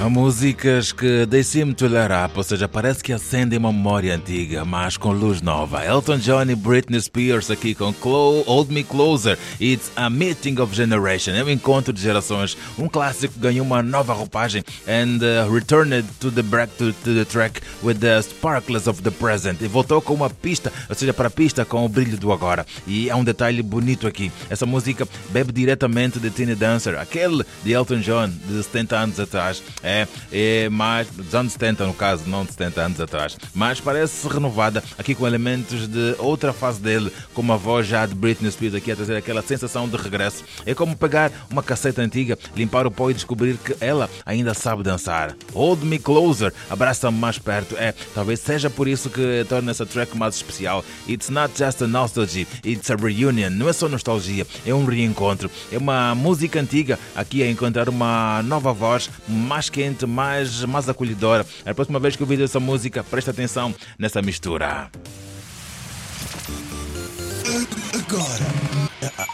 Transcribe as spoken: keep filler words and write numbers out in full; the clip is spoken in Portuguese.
Há músicas que they seem to light up, ou seja, parece que acendem uma memória antiga, mas com luz nova. Elton John e Britney Spears aqui com Clo- Hold Me Closer. It's a meeting of generation. É um encontro de gerações. Um clássico ganhou uma nova roupagem and uh, returned to the, back to, to the track with the sparkles of the present. E voltou com uma pista, ou seja, para a pista com o brilho do agora. E há um detalhe bonito aqui. Essa música bebe diretamente de Tiny Dancer, aquele de Elton John de setenta anos atrás. É, é mais dos anos setenta, no caso, não de setenta anos atrás. Mas parece renovada aqui com elementos de outra fase dele, como a voz já de Britney Spears aqui a trazer aquela sensação de regresso. É como pegar uma cassete antiga, limpar o pó e descobrir que ela ainda sabe dançar. Hold Me Closer, abraça-me mais perto. É, talvez seja por isso que torna essa track mais especial. It's not just a nostalgia, it's a reunion. Não é só nostalgia, é um reencontro. É uma música antiga aqui a encontrar uma nova voz, mais quente, mais, mais acolhedora. A próxima vez que ouvir essa música, presta atenção nessa mistura. Agora.